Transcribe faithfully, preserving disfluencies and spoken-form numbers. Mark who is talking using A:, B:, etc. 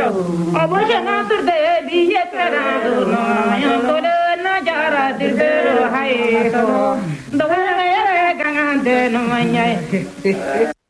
A: Oboshana turde biye karado no yondole na jara dirde hai so. Dawale gangante no manyai.